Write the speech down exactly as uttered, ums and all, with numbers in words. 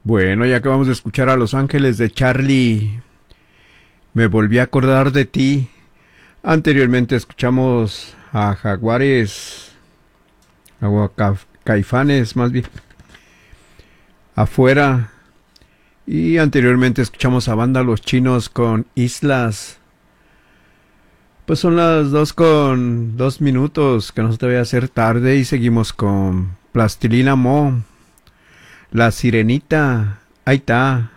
Bueno, ya acabamos de escuchar a Los Ángeles de Charlie. Me volví a acordar de ti. Anteriormente escuchamos a Jaguares, a Caifanes más bien, afuera. Y anteriormente escuchamos a Banda Los Chinos con Islas. Pues son las dos con dos minutos, que no se te vaya a hacer tarde. Y seguimos con Plastilina Mo, La Sirenita. Ahí está.